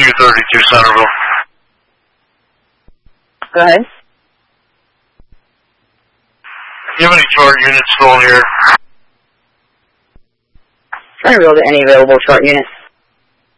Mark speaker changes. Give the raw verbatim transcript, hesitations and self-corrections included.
Speaker 1: two thirty-two Centerville.
Speaker 2: Go ahead.
Speaker 1: Do you have any chart units still in here?
Speaker 2: Centerville, any available chart units?